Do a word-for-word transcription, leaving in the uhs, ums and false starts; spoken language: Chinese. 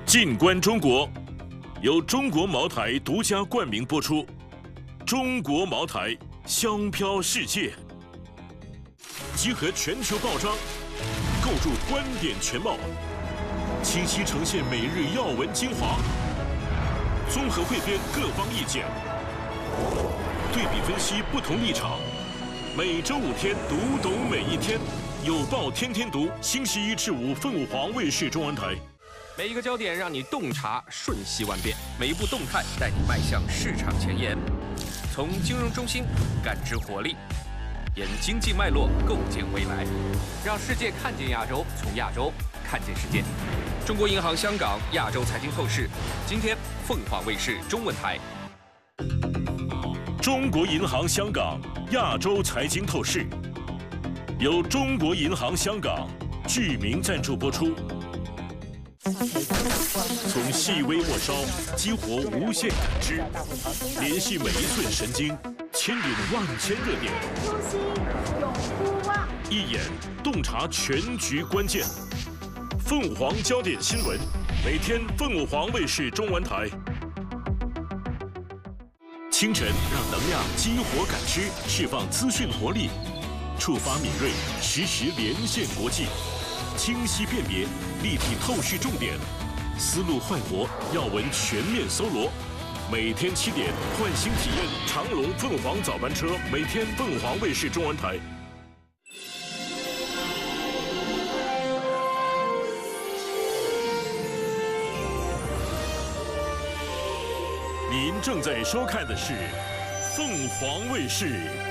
静观中国，由中国茅台独家冠名播出。中国茅台，香飘世界，集合全球报章，构筑观点全貌，清晰呈现每日要闻精华，综合汇编各方意见，对比分析不同立场。每周五天，读懂每一天。有报天天读，星期一至五，凤凰卫视中文台。 每一个焦点让你洞察瞬息万变，每一步动态带你迈向市场前沿。从金融中心感知活力，沿经济脉络构建未来，让世界看见亚洲，从亚洲看见世界。中国银行香港亚洲财经透视，今天凤凰卫视中文台。 中国银行香港亚洲财经透视，由中国银行香港具名赞助播出。从细微末梢激活无限感知，联系每一寸神经，牵引万千热点。一眼洞察全局关键。凤凰焦点新闻，每天凤凰卫视中文台。清晨让能量激活感知，释放资讯活力，触发敏锐，实时连线国际，清晰辨别，立体透视重点，思路焕活，要闻全面搜罗。每天七点，唤醒体验长隆凤凰早班车，每天凤凰卫视中文台。您正在收看的是凤凰卫视